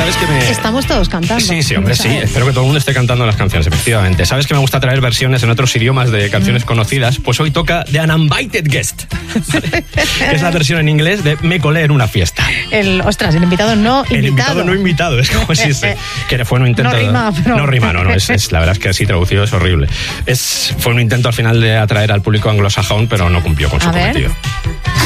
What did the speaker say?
¿sabes que me...? Estamos todos cantando. Sí, hombre, sí. Espero que todo el mundo esté cantando las canciones, efectivamente. ¿Sabes que me gusta traer versiones en otros idiomas de canciones conocidas? Pues hoy toca The Uninvited Guest, ¿vale? Que es la versión en inglés de Me colé en una fiesta. El invitado no invitado. El invitado no invitado, es como si que fue un intento... No rima, pero... No rima, no, es la verdad es que así traducido es horrible. Fue un intento al final de atraer al público anglosajón, pero no cumplió con su cometido.